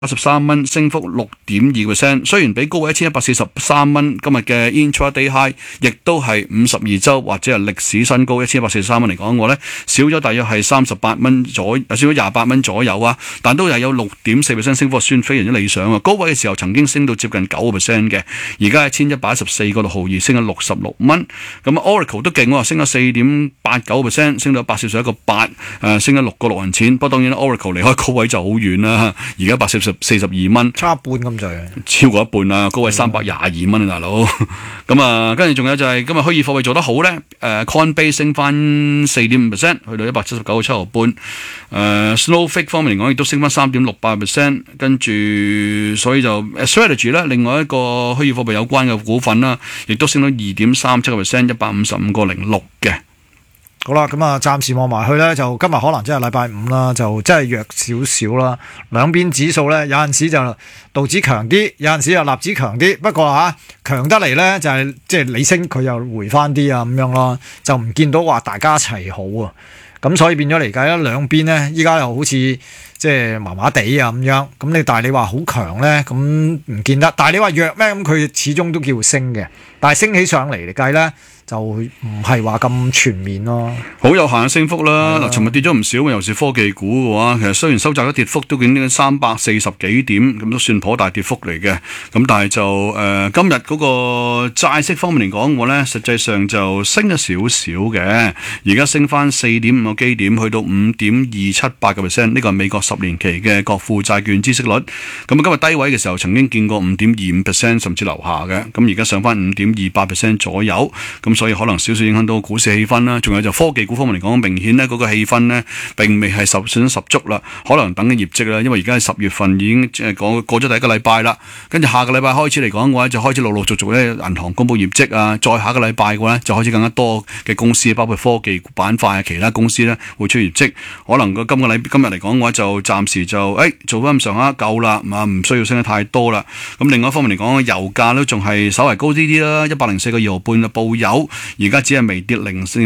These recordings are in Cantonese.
83蚊，升幅6.2%。雖然比高位1143蚊今日嘅 intraday high， 亦都係52周或者係歷史新高1143蚊嚟講，我呢少咗大約係38蚊少咗28蚊左右啊，但都係有6.4% 升幅，算非常之理想啊！高位嘅時候曾經升到接近9% 嘅，而家係1114個6毫二，升咗66蚊。咁 Oracle 都勁喎，升咗4.89%，升到141個8，升咗6個6銀錢。不過當然 Oracle 離開高位就好遠啦，而家42蚊， 差一半咁滯， 超過一半啦，高位322蚊啊，大佬。咁啊，跟住仲有就係今日虛擬貨幣做得好咧，Coinbase 升翻4.5%，去到179個7毫半。Snowflake 方面嚟講，亦都升翻3.68%，跟住所以就 Strategy 咧，另外一個虛擬貨幣有關嘅股份啦，亦都升到2.37%， 155個06嘅。 好啦，咁啊，暫時望埋去咧，就今日可能真係禮拜五啦，就真係弱少少啦。兩邊指數咧，有陣時就道指強啲，有陣時又納指強啲。不過強得嚟咧，就係即係你升佢又回翻啲啊咁樣咯，就唔見到話大家一齊好啊。咁所以變咗嚟計咧，兩邊咧依家又好似即係麻麻地啊咁樣。咁但係你話好強咧，咁唔見得。但係你話弱咩？咁佢始終都叫升嘅。但係升起上嚟嚟計咧，就唔係話咁全面咯， 好有限嘅升幅啦。嗱，尋日跌咗唔少，尤其是科技股嘅話，其實雖然收窄咗跌幅，都見到340幾點，咁都算頗大跌幅嚟嘅。咁但係就今日嗰個債息方面嚟講，我咧實際上就升咗少少嘅，而家升翻4.5個基點，去到5.278%。呢個係美國10年期嘅國庫債券孳息率。咁今日低位嘅時候曾經見過5.25%，甚至樓下嘅。咁而家上翻5.28% 左右。咁所以可能少少影響到股市氣氛啦，仲有就科技股方面嚟講，明顯呢嗰個氣氛呢並未係十足啦，可能等緊業績啦，因為而家係10月份已經過咗第一個禮拜啦，跟住下個禮拜開始嚟講嘅話，就開始陸陸續續咧銀行公佈業績啊，再下個禮拜嘅話咧就開始更加多嘅公司，包括科技板塊啊，其他公司咧會出業績，可能今日嚟講嘅話就暫時就做翻咁上下夠啦，唔需要升得太多啦。咁另外一方面嚟講，油價都仲係稍為高啲啦，104個2毫半嘅報油。而家只係微跌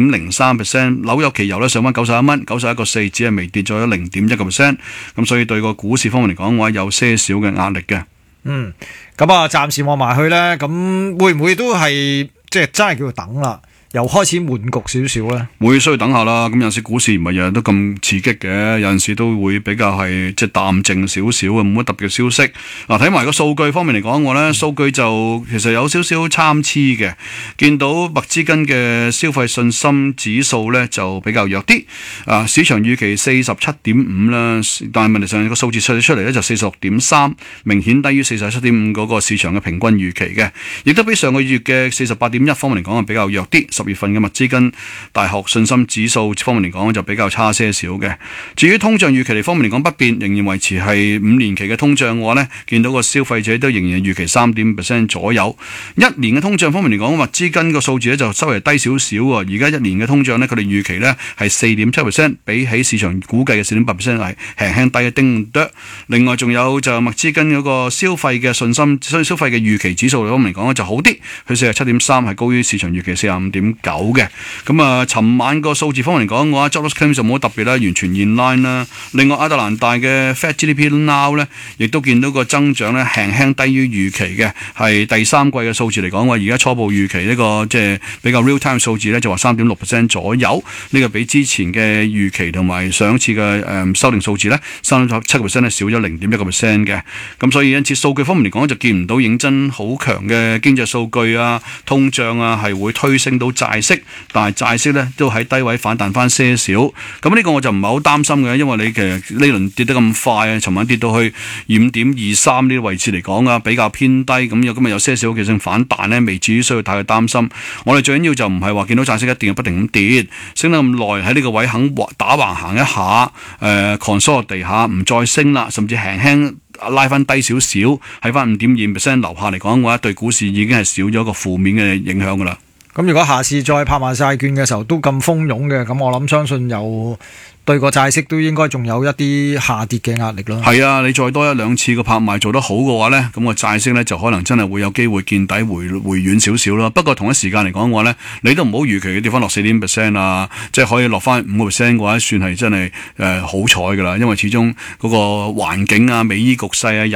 0.03%，紐約期油咧上翻91蚊，91個4，只係微跌咗0.1%。咁所以對個股市方面嚟講嘅話，有些少嘅壓力嘅。 咁暫時望埋去咧，咁會唔會都係即係真係叫做等啦？又開始悶局少少咧， 會需要等下啦。咁有陣時股市唔係日日都咁刺激嘅，有陣時都會比較係即係淡靜少少嘅，冇乜特別嘅消息。睇埋個數據方面嚟講，我咧數據就其實有少少參差嘅。見到麥芝根嘅消費信心指數咧就比較弱啲，市場預期47.5啦，但係問題上個數字出嚟咧就46.3，明顯低於47.5嗰個市場嘅平均預期嘅，亦都比上個月嘅48.1方面嚟講係比較弱啲。10月份嘅密芝根大學信心指數方面嚟講就比較差些少嘅。至於通脹預期嚟方面嚟講不變，仍然維持係5年期嘅通脹嘅話呢，見到個消費者都仍然預期3.5% 左右。1年嘅通脹方面嚟講，密芝根個數字咧就稍微低少少喎。而家1年嘅通脹呢，佢哋預期呢係4.7%，比起市場估計嘅4.8% 係輕輕低一丁多。另外仲有就密芝根嗰個消費嘅信心，所以消費嘅預期指數方面嚟講就好啲，佢47.3係高於市場預期45.9嘅。咁尋晚個數字方面嚟講嘅話 jobless claim 就冇乜特別啦，完全 in line 啦。另外亞特蘭大嘅 Fed GDP now 咧，亦都見到個增長咧輕輕低於預期嘅，係第三季嘅數字嚟講嘅話，而家初步預期呢個即係比較 real time 數字咧就話3.6% 左右，呢個比之前嘅預期同埋上一次嘅修訂數字咧3.7% 咧少咗0.1% 嘅。咁所以因此數據方面嚟講就見唔到認真好強嘅經濟數據啊、通脹啊係會推升到債息，但係債息咧都喺低位反彈翻些少。咁呢個我就唔係好擔心嘅，因為你其實呢輪跌得咁快啊，尋晚跌到去5.23呢啲位置嚟講啊，比較偏低。咁今日有些少嘅性反彈咧，未至於需要太過擔心。我哋最緊要就唔係話見到債息一定係不停咁跌，升得咁耐喺呢個位肯打橫行一下，consolidate地下唔再升啦，甚至輕輕拉翻低少少，喺翻5.2% 樓下嚟講嘅話，對股市已經係少咗一個負面嘅影響噶啦。 咁如果下次再拍賣債券嘅時候都咁蜂擁嘅，咁我諗相信有對個債息都應該仲有一啲下跌嘅壓力咯。 係啊，你再多一兩次個拍賣做得好嘅話呢，咁個債息呢就可能真係會有機會見底回軟少少啦。不過同一時間嚟講嘅話呢，你都唔好預期佢跌翻落4.5% 啊，即係可以落翻5% 嘅話，算係真係好彩㗎啦。因為始終嗰個環境啊、美伊局勢啊、